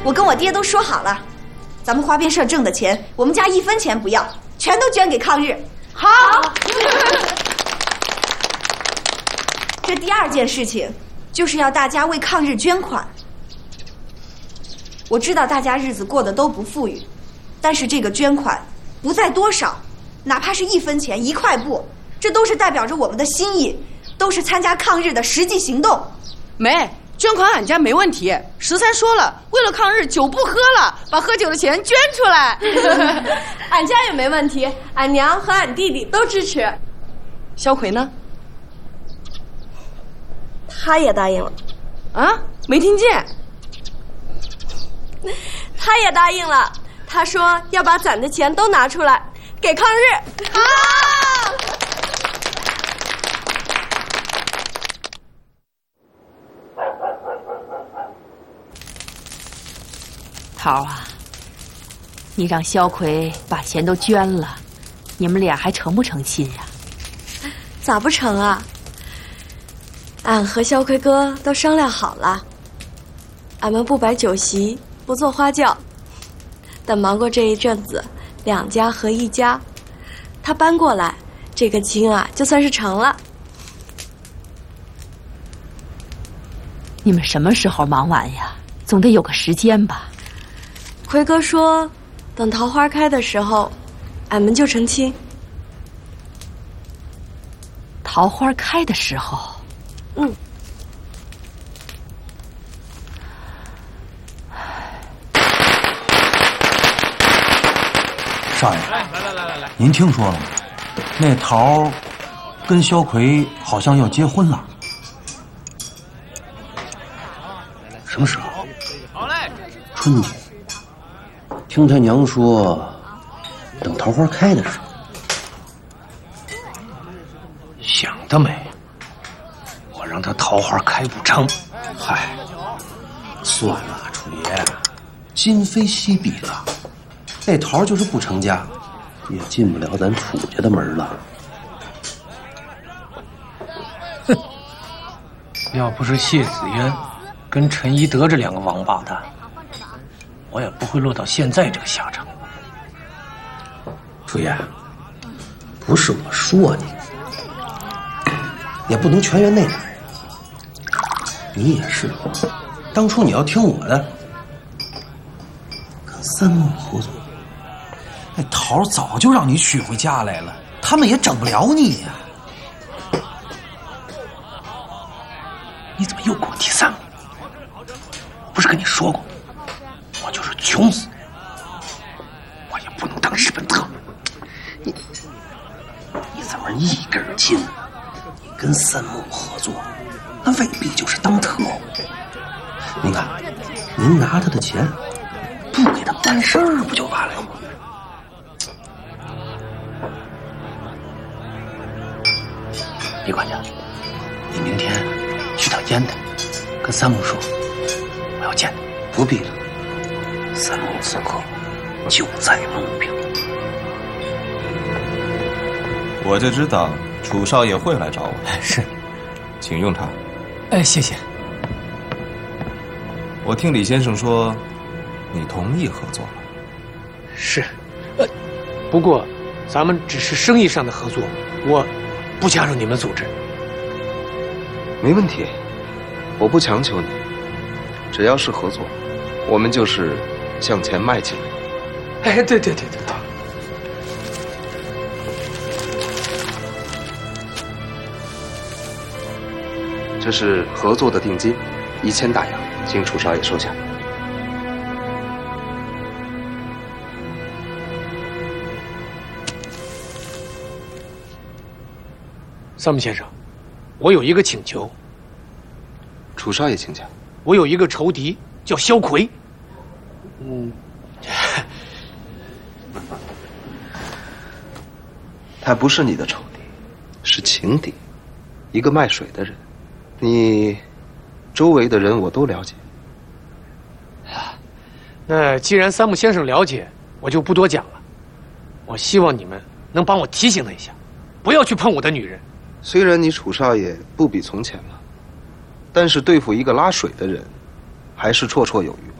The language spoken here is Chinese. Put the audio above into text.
我跟我爹都说好了，咱们花边社挣的钱，我们家1分钱不要，全都捐给抗日。好。这第2件事情，就是要大家为抗日捐款。我知道大家日子过得都不富裕，但是这个捐款不在多少，哪怕是1分钱、1块布，这都是代表着我们的心意，都是参加抗日的实际行动。 没捐款俺家没问题，13说了，为了抗日酒不喝了，把喝酒的钱捐出来。 俺家也没问题，俺娘和俺弟弟都支持。 小葵呢？ 他也答应了。 啊？没听见。 他也答应了，他说要把攒的钱都拿出来给抗日。好。 桃啊，你让肖奎把钱都捐了，你们俩还成不成亲呀？ 咋不成啊？俺和肖奎哥都商量好了，俺们不摆酒席，不做花轿，等忙过这一阵子，2家合1家，他搬过来，这个亲啊就算是成了。 你们什么时候忙完呀？总得有个时间吧。 奎哥说，等桃花开的时候，俺们就成亲。 桃花开的时候？ 少爷，您听说了吗？那桃跟肖奎好像要结婚了。 什么时候？春天。听他娘说，等桃花开的时候。 想得美！我让他桃花开不成。 嗨，算了，楚爷，今非昔比了。那桃就是不成家，也进不了咱楚家的门了。 哼！要不是谢子渊跟陈一德这2个王八蛋，我也不会落到现在这个下场。 楚爷，不是我说你，也不能全怨那俩人。你也是，当初你要听我的，跟三木合作。 那桃早就让你娶回家来了，他们也整不了你呀。 你怎么又给我提三木？不是跟你说过，我就是穷死，我也不能当日本特务。 你怎么一根筋呢？你跟三木合作，那未必就是当特务。您看，您拿他的钱，不给他办事儿，不就完了吗？ 李管家，你明天去趟烟台，跟三木说我要见他。 不必了，三木此刻就在路边。 我就知道楚少爷会来找我。 是， 请用茶。 谢谢。 我听李先生说，你同意合作了。 是，不过咱们只是生意上的合作，我不加入你们组织。 没问题，我不强求你，只要是合作，我们就是向前迈进。 对。 这是合作的定金，1000大洋，请楚少爷收下。 三木先生，我有一个请求。 楚少爷请讲。 我有一个仇敌叫萧奎。 他不是你的仇敌，是情敌，一个卖水的人。你周围的人我都了解。 那既然三木先生了解，我就不多讲了。我希望你们能帮我提醒他一下，不要去碰我的女人。 虽然你楚少爷不比从前了，但是对付一个拉水的人，还是绰绰有余。